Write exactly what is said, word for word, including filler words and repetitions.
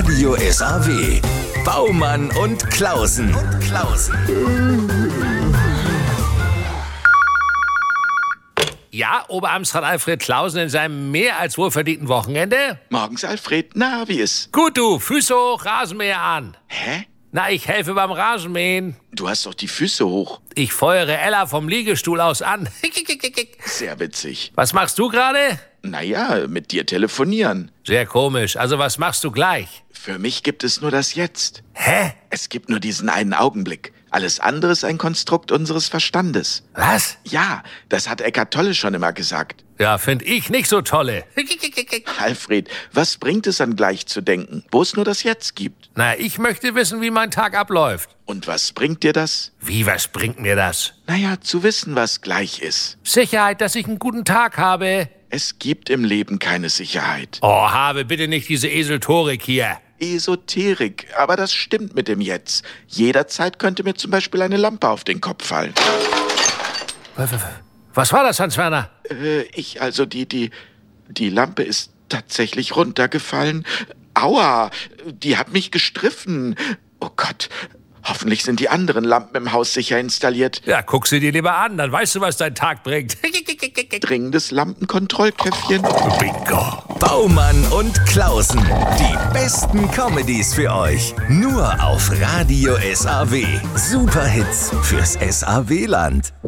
Radio S A W. Baumann und Klausen. Klausen. Ja, Oberamtsrat Alfred Klausen in seinem mehr als wohlverdienten Wochenende? Morgens, Alfred. Na, wie ist? Gut, du. Füße hoch, Rasenmäher an. Hä? Na, ich helfe beim Rasenmähen. Du hast doch die Füße hoch. Ich feuere Ella vom Liegestuhl aus an. Sehr witzig. Was machst du gerade? Naja, mit dir telefonieren. Sehr komisch. Also was machst du gleich? Für mich gibt es nur das Jetzt. Hä? Es gibt nur diesen einen Augenblick. Alles andere ist ein Konstrukt unseres Verstandes. Was? Ja, das hat Eckhart Tolle schon immer gesagt. Ja, find ich nicht so tolle. Alfred, was bringt es an gleich zu denken, wo es nur das Jetzt gibt? Na, ich möchte wissen, wie mein Tag abläuft. Und was bringt dir das? Wie, was bringt mir das? Naja, zu wissen, was gleich ist. Sicherheit, dass ich einen guten Tag habe. Es gibt im Leben keine Sicherheit. Oh, habe bitte nicht diese Eseltorik hier. Esoterik, aber das stimmt mit dem Jetzt. Jederzeit könnte mir zum Beispiel eine Lampe auf den Kopf fallen. Was war das, Hans-Werner? Äh, ich, also die, die, die Lampe ist tatsächlich runtergefallen. Aua, die hat mich gestriffen. Oh Gott, hoffentlich sind die anderen Lampen im Haus sicher installiert. Ja, guck sie dir lieber an, dann weißt du, was dein Tag bringt. Dringendes Lampenkontrollkäffchen. Bingo. Baumann und Klausen. Die besten Comedies für euch. Nur auf Radio S A W. Superhits fürs S A W-Land.